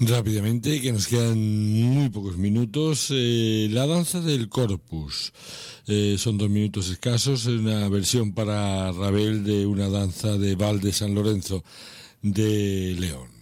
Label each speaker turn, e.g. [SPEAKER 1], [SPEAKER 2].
[SPEAKER 1] Rápidamente, que nos quedan muy pocos minutos, la danza del Corpus. Son 2 minutos escasos, una versión para Ravel de una danza de Val de San Lorenzo de León.